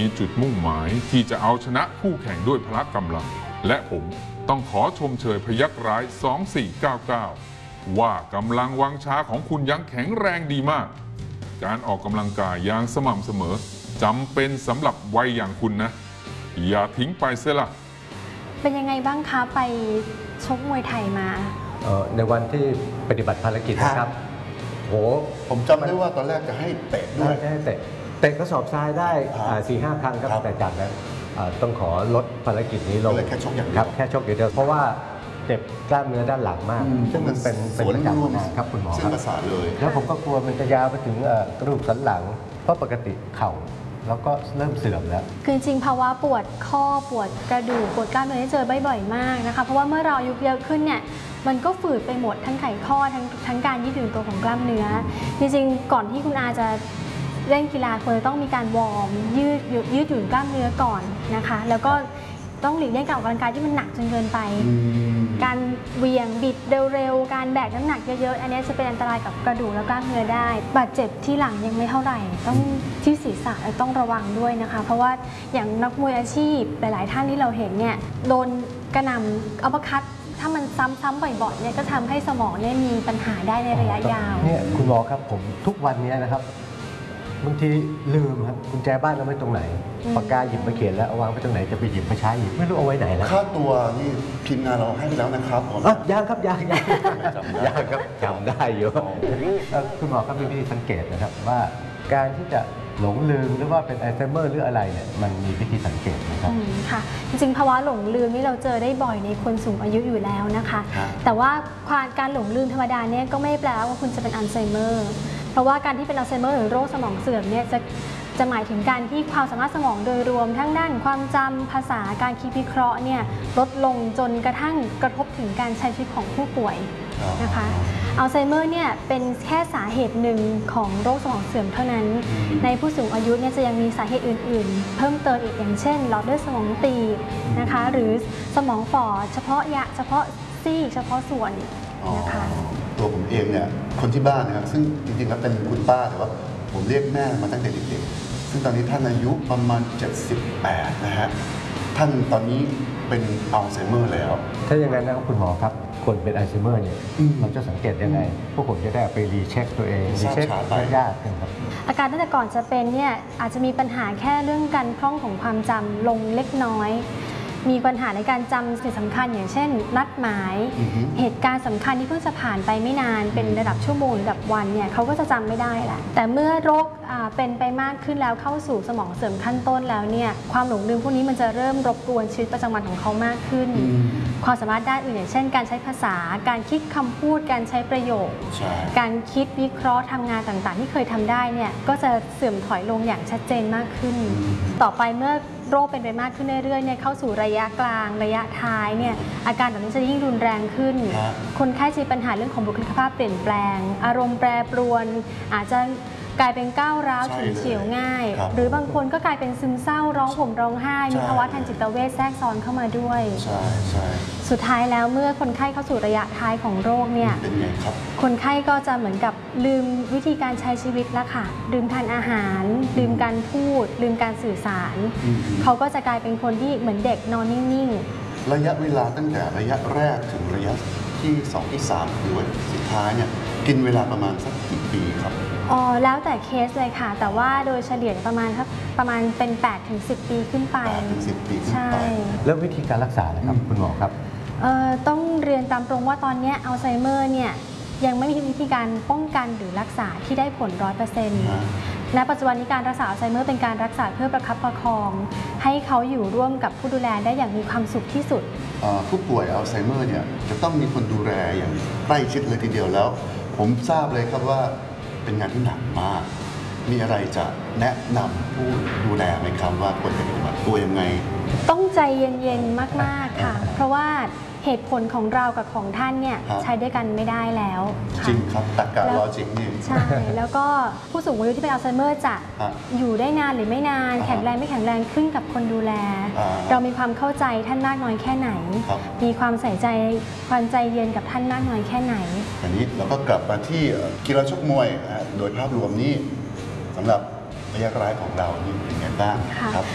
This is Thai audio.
จุดมุ่งหมายที่จะเอาชนะคู่แข่งด้วยพละกำลังและผมต้องขอชมเชยพยัคฆ์ร้าย2499ว่ากำลังวังชาของคุณยังแข็งแรงดีมากการออกกำลังกายอย่างสม่ำเสมอจำเป็นสำหรับวัยอย่างคุณนะอย่าทิ้งไปเสียละเป็นยังไงบ้างคะไปชกมวยไทยมาในวันที่ปฏิบัติภารกิจนะครับโหผมจำได้ว่าตอนแรกจะให้เตะด้วยให้เตะกระสอบทรายได้ 4-5 ครั้งครับแต่จากนั้นต้องขอลดภารกิจนี้ลงแค่ชกอย่างเดียวครับแค่ชกอย่างเดียวเพราะว่าเจ็บกล้ามเนื้อด้านหลังมากซึ่งมันเป็นประจำนะครับคุณหมอครับแล้วผมก็กลัวมันจะยาวไปถึงกระดูกสันหลังเพราะปกติเข่าแล้วก็เริ่มเสื่อมแล้วคือจริงภาวะปวดข้อปวดกระดูกปวดกล้ามเนื้อที่เจอบ่อยๆมากนะคะเพราะว่าเมื่อเราอายุเยอะขึ้นเนี่ยมันก็ฝืดไปหมดทั้งไขข้อทั้งการยืดหยุ่นตัวของกล้ามเนื้อจริงๆก่อนที่คุณอาจะเล่นกีฬาควรจะต้องมีการวอร์มยืดหยุ่นกล้ามเนื้อก่อนนะคะแล้วก็ต้องหลีกเลี่ยงการออกกำลังกายที่มันหนักจนเกินไปการเหวี่ยงบิดเร็วๆการแบกน้ำหนักเยอะๆอันนี้จะเป็นอันตรายกับกระดูกและกล้ามเนื้อได้บาดเจ็บที่หลังยังไม่เท่าไหร่ต้องที่ศีรษะต้องระวังด้วยนะคะเพราะว่าอย่างนักมวยอาชีพหลายๆท่านที่เราเห็นเนี่ยโดนกระหน่ำอัปเปอร์คัตถ้ามันซ้ำๆบ่อยๆเนี่ยก็ทำให้สมองเนี่ยมีปัญหาได้ในระยะยาวเนี่ยคุณหมอครับผมทุกวันนี้นะครับบางทีลืมครับกุญแจบ้านเราไว้ตรงไหนปากกาหยิบมาเขียนแล้วเอาวางไว้ตรงไหนจะไปหยิบมาใช้อีกไม่รู้เอาไว้ไหนแล้วค่าตัวนี่ทีมงานเราให้ไปแล้วนะครับผมยังครับยังครับจำได้อยู่คุณหมอครับมีวิธีสังเกตนะครับว่าการที่จะหลงลืมหรือว่าเป็นอัลไซเมอร์หรืออะไรเนี่ยมันมีวิธีสังเกตนะครับค่ะจริงๆภาวะหลงลืมนี่เราเจอได้บ่อยในคนสูงอายุอยู่แล้วนะคะแต่ว่าการหลงลืมธรรมดาเนี่ยก็ไม่แปลว่าคุณจะเป็นอัลไซเมอร์เพราะว่าการที่เป็นอัลไซเมอร์หรือโรคสมองเสื่อมเนี่ยจะหมายถึงการที่ความสามารถสมองโดยรวมทั้งด้านความจำภาษาการคิดวิเคราะห์เนี่ยลดลงจนกระทั่งกระทบถึงการใช้ชีวิตของผู้ป่วยนะคะอัลไซเมอร์เนี่ยเป็นแค่สาเหตุหนึ่งของโรคสมองเสื่อมเท่านั้นในผู้สูงอายุเนี่ยจะยังมีสาเหตุอื่นๆเพิ่มเติมอีกอย่างเช่นหลอดเลือดสมองตีบนะคะหรือสมองฝ่อเฉพาะซี่เฉพาะส่วนนะคะตัวผมเองเนี่ยคนที่บ้านนะครับซึ่งจริงๆแล้วเป็นคุณป้าแต่ว่าผมเรียกแม่มาตั้งแต่เด็กๆซึ่งตอนนี้ท่านอายุประมาณ78นะฮะท่านตอนนี้เป็นอัลไซเมอร์แล้วถ้าอย่างนั้นนะครับคุณหมอครับคนเป็นอัลไซเมอร์เนี่ยเราจะสังเกตยังไงพวกผมจะได้ไปรีเช็คตัวเองรีเช็คญาติกันครับอาการตั้งแต่ก่อนจะเป็นเนี่ยอาจจะมีปัญหาแค่เรื่องการพร่องของความจำลงเล็กน้อยมีปัญหาในการจำสิ่งสำคัญอย่างเช่นนัดหมายเหตุการณ์สำคัญที่เพิ่งจะผ่านไปไม่นานเป็นระดับชั่วโมงระดับวันเนี่ยเขาก็จะจำไม่ได้แหละแต่เมื่อโรคเป็นไปมากขึ้นแล้วเข้าสู่สมองเสื่อมขั้นต้นแล้วเนี่ยความหลงลืมพวกนี้มันจะเริ่มรบกวนชีวิตประจำวันของเขามากขึ้นความสามารถด้านอื่นอย่างเช่นการใช้ภาษาการคิดคำพูดการใช้ประโยคการคิดวิเคราะห์ทำงานต่างๆที่เคยทำได้เนี่ยก็จะเสื่อมถอยลงอย่างชัดเจนมากขึ้นต่อไปเมื่อโรคเป็นไปมากขึ้นเรื่อยๆเนี่ยเข้าสู่ระยะกลางระยะท้ายเนี่ยอาการแบบนี้จะยิ่งรุนแรงขึ้นคนไข้จะมีปัญหาเรื่องของบุคลิกภาพเปลี่ยนแปลงอารมณ์แปรปรวนอาจจะกลายเป็นก้าวร้าวฉุนเฉียวง่ายหรือบางคนก็กลายเป็นซึมเศร้าร้องห่มร้องไห้มีภาวะทางจิตเวชแทรกซ้อนเข้ามาด้วยสุดท้ายแล้วเมื่อคนไข้เข้าสู่ระยะท้ายของโรคเนี่ยคนไข้ก็จะเหมือนกับลืมวิธีการใช้ชีวิตแล้วค่ะลืมทานอาหารลืมการพูดลืมการสื่อสารเขาก็จะกลายเป็นคนที่เหมือนเด็กนอนนิ่งๆระยะเวลาตั้งแต่ระยะแรกถึงระยะที่2ที่3หรือว่าสุดท้ายเนี่ยกินเวลาประมาณสักกี่ปีครับแล้วแต่เคสเลยค่ะแต่ว่าโดยเฉลี่ยประมาณเป็น8-10 ปีขึ้นไป 8-10 ปีขึ้นไปใช่แล้ววิธีการรักษาล่ะครับคุณหมอครับต้องเรียนตามตรงว่าตอนนี้อัลไซเมอร์เนี่ยยังไม่มีวิธีการป้องกันหรือรักษาที่ได้ผล 100%ณ ปัจจุบันนี้การรักษาอัลไซเมอร์เป็นการรักษาเพื่อประคับประคองให้เขาอยู่ร่วมกับผู้ดูแลได้อย่างมีความสุขที่สุดผู้ป่วยอัลไซเมอร์เนี่ยจะต้องมีคนดูแลอย่างใกล้ชิดเลยทีเดียวแล้วผมทราบเลยครับว่าเป็นงานที่หนักมากมีอะไรจะแนะนำผู้ดูแลไหมครับว่าควรจะปฏิบัติตัวยังไงต้องใจเย็นๆมากๆค่ะเพราะว่าเหตุผลของเรากับของท่านเนี่ยใช้ด้วยกันไม่ได้แล้วจริงครับตรรกะลอจิกนี่ใช่แล้วก็ผู้สูงอายุที่เป็นอัลไซเมอร์จะอยู่ได้นานหรือไม่นานแข็งแรงไม่แข็งแรงขึ้นกับคนดูแลเรามีความเข้าใจท่านมากน้อยแค่ไหนมีความใส่ใจความใจเย็นกับท่านมากน้อยแค่ไหนอันนี้เราก็กลับมาที่กีฬาชกมวยโดยภาพรวมนี้สำหรับระยะร้ายของเรานี่เป็นไงบ้างครับ